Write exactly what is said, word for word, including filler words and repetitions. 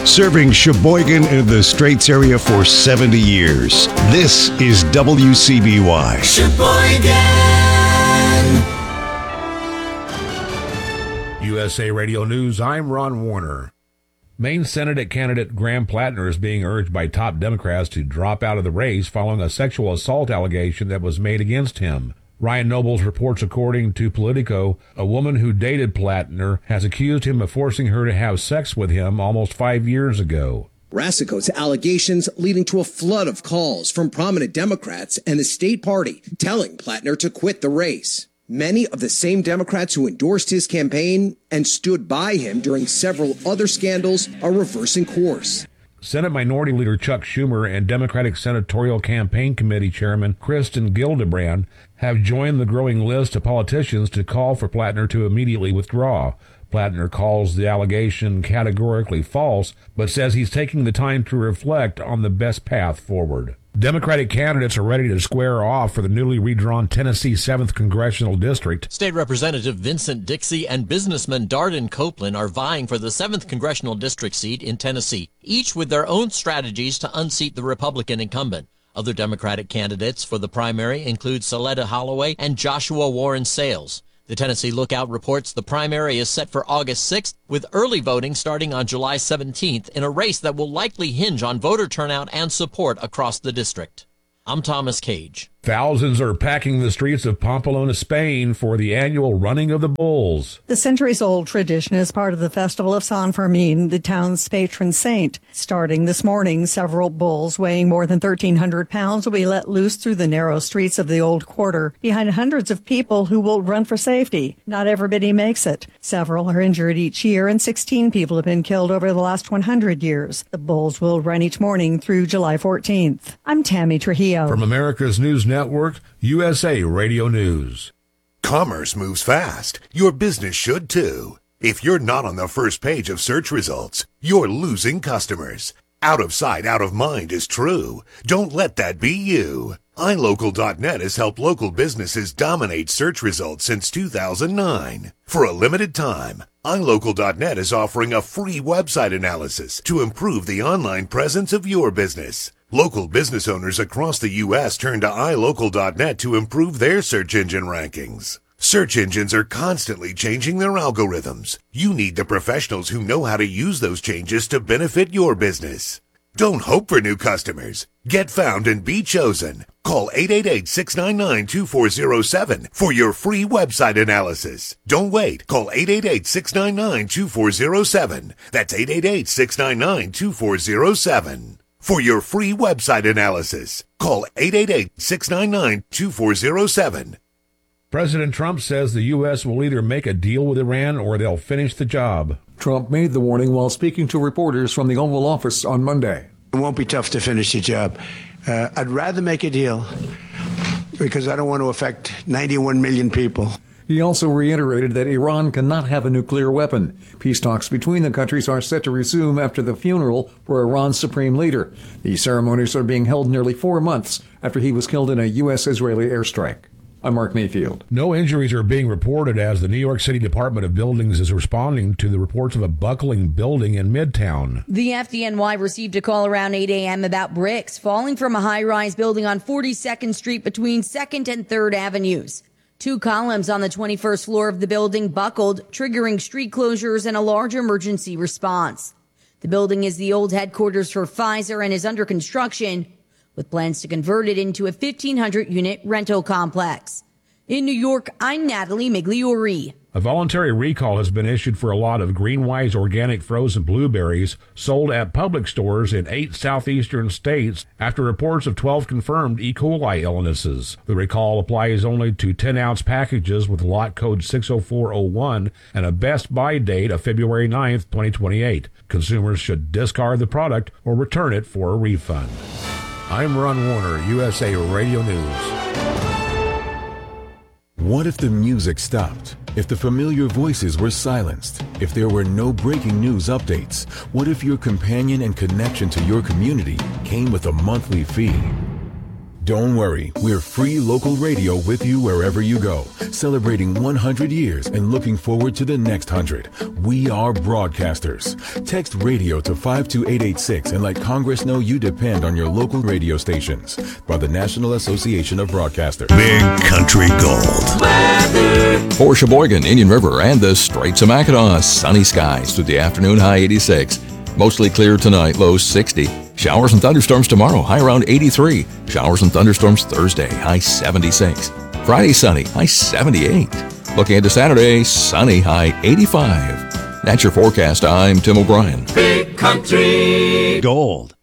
Serving Sheboygan and the Straits area for seventy years. This is W C B Y. Sheboygan! U S A Radio News, I'm Ron Warner. Maine Senate candidate Graham Plattner is being urged by top Democrats to drop out of the race following a sexual assault allegation that was made against him. Ryan Nobles reports, according to Politico, a woman who dated Plattner has accused him of forcing her to have sex with him almost five years ago. Rasico's allegations leading to a flood of calls from prominent Democrats and the state party telling Plattner to quit the race. Many of the same Democrats who endorsed his campaign and stood by him during several other scandals are reversing course. Senate Minority Leader Chuck Schumer and Democratic Senatorial Campaign Committee Chairman Kristen Gillibrand have joined the growing list of politicians to call for Plattner to immediately withdraw. Plattner calls the allegation categorically false, but says he's taking the time to reflect on the best path forward. Democratic candidates are ready to square off for the newly redrawn Tennessee seventh Congressional District. State Representative Vincent Dixie and businessman Darden Copeland are vying for the seventh Congressional District seat in Tennessee, each with their own strategies to unseat the Republican incumbent. Other Democratic candidates for the primary include Soleta Holloway and Joshua Warren Sales. The Tennessee Lookout reports the primary is set for August sixth, with early voting starting on July seventeenth in a race that will likely hinge on voter turnout and support across the district. I'm Thomas Cage. Thousands are packing the streets of Pamplona, Spain for the annual Running of the Bulls. The centuries-old tradition is part of the Festival of San Fermin, the town's patron saint. Starting this morning, several bulls weighing more than thirteen hundred pounds will be let loose through the narrow streets of the old quarter, behind hundreds of people who will run for safety. Not everybody makes it. Several are injured each year, and sixteen people have been killed over the last one hundred years. The bulls will run each morning through July fourteenth. I'm Tammy Trujillo. From America's News Network, U S A Radio News. Commerce moves fast. Your business should too. If you're not on the first page of search results, you're losing customers. Out of sight, out of mind is true. Don't let that be you. i local dot net has helped local businesses dominate search results since two thousand nine. For a limited time, i local dot net is offering a free website analysis to improve the online presence of your business. Local business owners across the U S turn to i local dot net to improve their search engine rankings. Search engines are constantly changing their algorithms. You need the professionals who know how to use those changes to benefit your business. Don't hope for new customers. Get found and be chosen. Call eight eight eight, six nine nine, two four zero seven for your free website analysis. Don't wait. Call eight eight eight, six nine nine, two four zero seven. That's eight eight eight, six nine nine, two four zero seven. For your free website analysis, call eight eight eight, six nine nine, two four zero seven. President Trump says the U S will either make a deal with Iran or they'll finish the job. Trump made the warning while speaking to reporters from the Oval Office on Monday. It won't be tough to finish the job. Uh, I'd rather make a deal because I don't want to affect ninety-one million people. He also reiterated that Iran cannot have a nuclear weapon. Peace talks between the countries are set to resume after the funeral for Iran's supreme leader. These ceremonies are being held nearly four months after he was killed in a U S Israeli airstrike. I'm Mark Mayfield. No injuries are being reported as the New York City Department of Buildings is responding to the reports of a buckling building in Midtown. The F D N Y received a call around eight a.m. about bricks falling from a high-rise building on forty-second Street between second and third Avenues. Two columns on the twenty-first floor of the building buckled, triggering street closures and a large emergency response. The building is the old headquarters for Pfizer and is under construction, with plans to convert it into a fifteen hundred unit rental complex. In New York, I'm Natalie Migliori. A voluntary recall has been issued for a lot of Greenwise organic frozen blueberries sold at public stores in eight southeastern states after reports of twelve confirmed E. coli illnesses. The recall applies only to ten-ounce packages with lot code six oh four oh one and a best buy date of February ninth, twenty twenty-eight. Consumers should discard the product or return it for a refund. I'm Ron Warner, U S A Radio News. What if the music stopped? If the familiar voices were silenced? If there were no breaking news updates? What if your companion and connection to your community came with a monthly fee? Don't worry, we're free local radio with you wherever you go, celebrating one hundred years and looking forward to the next one hundred. We are broadcasters. Text radio to five two eight eight six and let Congress know you depend on your local radio stations. By the National Association of Broadcasters. Big Country Gold. Weather. For Sheboygan, Indian River, and the Straits of Mackinac, sunny skies through the afternoon, high eighty-six. Mostly clear tonight, low sixty. Showers and thunderstorms tomorrow, high around eighty-three. Showers and thunderstorms Thursday, high seventy-six. Friday sunny, high seventy-eight. Looking into Saturday, sunny, high eighty-five. That's your forecast. I'm Tim O'Brien. Big Country Gold.